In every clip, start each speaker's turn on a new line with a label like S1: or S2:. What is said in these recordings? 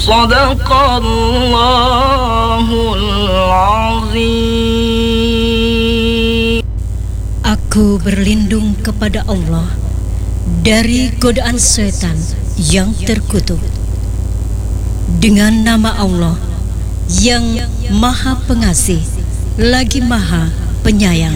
S1: Sadaqallahul azim.
S2: Aku berlindung kepada Allah dari godaan setan yang terkutuk. Dengan nama Allah yang Maha Pengasih lagi Maha Penyayang.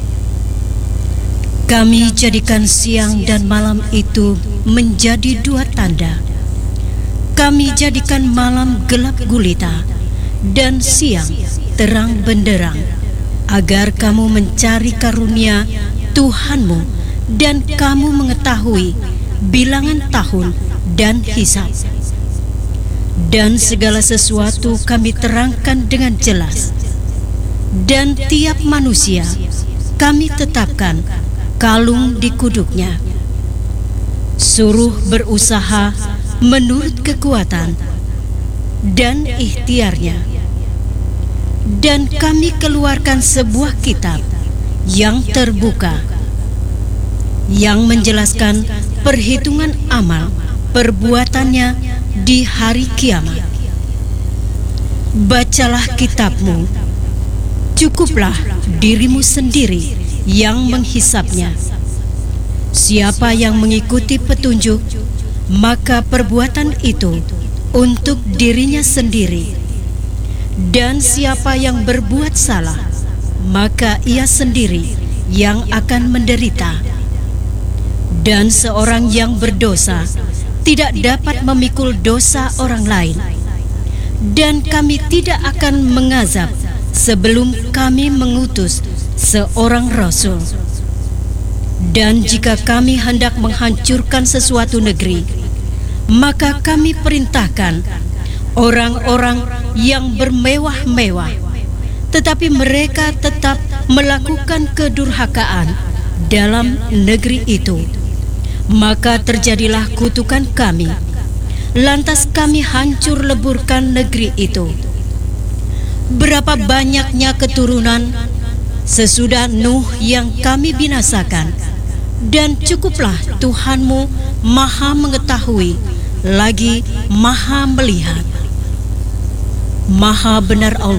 S2: Kami jadikan siang dan malam itu menjadi dua tanda. Kami jadikan malam gelap gulita dan siang terang benderang, agar kamu mencari karunia Tuhanmu dan kamu mengetahui bilangan tahun dan hisab. Dan segala sesuatu kami terangkan dengan jelas. Dan tiap manusia kami tetapkan kalung di kuduknya. Suruh berusaha menurut kekuatan dan ikhtiarnya. Dan kami keluarkan sebuah kitab yang terbuka, yang menjelaskan perhitungan amal perbuatannya di hari kiamat. Bacalah kitabmu, cukuplah dirimu sendiri yang menghisapnya. Siapa yang mengikuti petunjuk, maka perbuatan itu untuk dirinya sendiri. Dan siapa yang berbuat salah, maka ia sendiri yang akan menderita. Dan seorang yang berdosa tidak dapat memikul dosa orang lain. Dan kami tidak akan mengazab sebelum kami mengutus seorang rasul. Dan jika kami hendak menghancurkan sesuatu negeri, maka kami perintahkan orang-orang yang bermewah-mewah, tetapi mereka tetap melakukan kedurhakaan dalam negeri itu. Maka terjadilah kutukan kami, lantas kami hancur leburkan negeri itu. Berapa banyaknya keturunan sesudah Nuh yang kami binasakan, dan cukuplah Tuhanmu Maha mengetahui lagi Maha melihat. Maha benar Allah